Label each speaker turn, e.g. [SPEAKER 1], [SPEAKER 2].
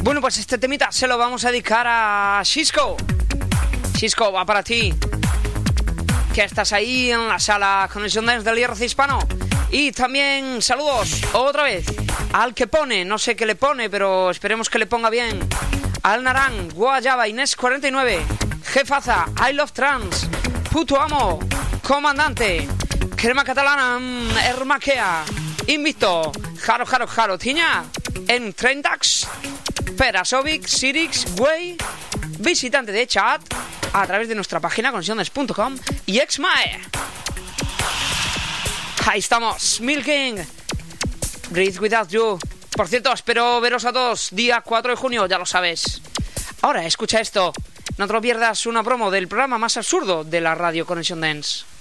[SPEAKER 1] Bueno, pues este temita se lo vamos a dedicar a Xisco. Xisco, va para ti, que estás ahí en la sala Conexión Dance del IRC Hispano. Y también saludos otra vez al que pone, no sé qué le pone, pero esperemos que le ponga bien. Al Narán, Guayaba, Inés 49, Jefaza, I Love Trans, Puto Amo, Comandante, Crema Catalana, Hermaquea, Invicto, Jaro, Tiña, en Trentax, Perasovic, Sirix, Way, visitante de chat a través de nuestra página conexiones.com y Exmae. Ahí estamos, Milking, Breathe Without You. Por cierto, espero veros a todos día 4 de junio, ya lo sabes. Ahora, escucha esto, no te lo pierdas, una promo del programa más absurdo de la radio Conexión Dance.